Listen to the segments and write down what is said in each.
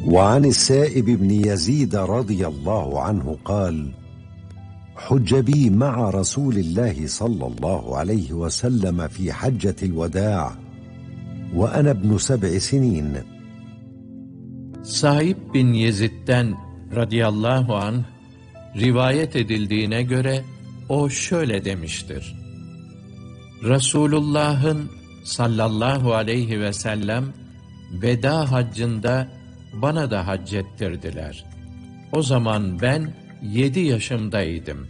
وعن السائب بن يزيد رضي الله عنه قال: حج بي مع رسول الله صلى الله عليه وسلم في حجة الوداع وأنا ابن 7 سنين. Saib bin Yezid'den radıyallahu anh rivayet edildiğine göre o şöyle demiştir: Resulullah'ın sallallahu aleyhi ve sellem veda haccında bana da hac ettirdiler. O zaman ben 7 yaşımdaydım.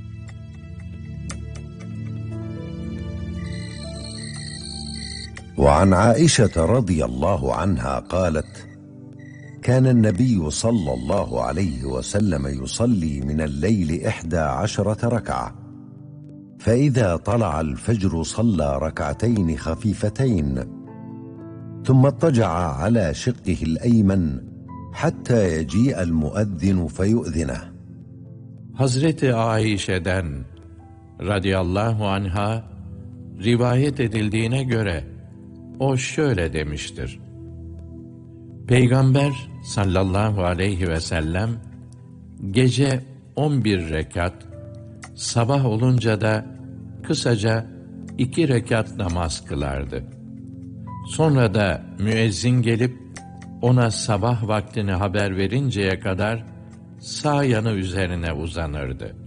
وعن عائشة رضي الله عنها قالت: كان النبي صلى الله عليه وسلم يصلي من الليل 11 ركعة، فإذا طلع الفجر صلى ركعتين خفيفتين، ثم اضطجع على شقه الأيمن حتى يجيء المؤذن فيؤذنه. Hazreti Aişe'den radıyallahu anha rivayet edildiğine göre o şöyle demiştir: Peygamber sallallahu aleyhi ve sellem gece 11 rekat, sabah olunca da kısaca 2 rekat namaz kılardı. Sonra da müezzin gelip ona sabah vaktini haber verinceye kadar sağ yanı üzerine uzanırdı.